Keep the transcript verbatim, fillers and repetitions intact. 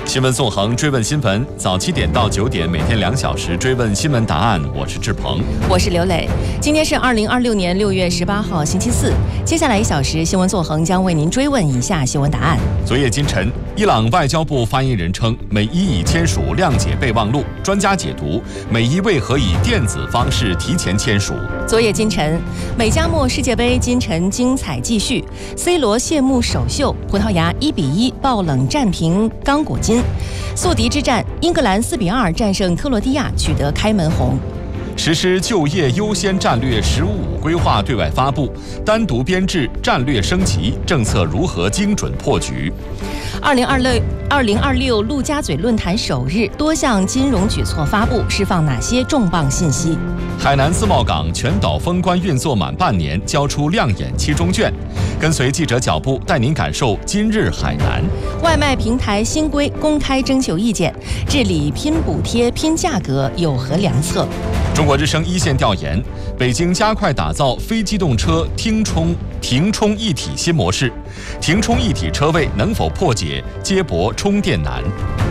新闻纵横，追问新闻，早七点到九点，每天两小时追问新闻答案。我是志鹏， 我是刘磊。今天是二零二六年六月十八号，星期四。接下来一小时，新闻纵横将为您追问以下新闻答案。 昨夜今晨，伊朗外交部发言人称，美伊已签署谅解备忘录。专家解读，美伊为何以电子方式提前签署？ 昨夜今晨，美加墨世界杯今晨精彩继续 ，C 罗谢幕首秀，葡萄牙一比一爆冷战平刚果金。宿敌之战，英格兰四比二战胜克罗地亚，取得开门红。 实施就业优先战略“十五五”规划对外发布，单独编制战略升级，政策如何精准破局？ 二零二六二零二六陆家嘴论坛首日，多项金融举措发布，释放哪些重磅信息？ 海南自贸港全岛封关运作满半年，交出亮眼七中券。跟随记者脚步，带您感受今日海南。 外卖平台新规公开征求意见，治理拼补贴、拼价格有何良策？ 中国之声一线调研：北京加快打造非机动车停充停充一体新模式，停充一体车位能否破解接驳充电难？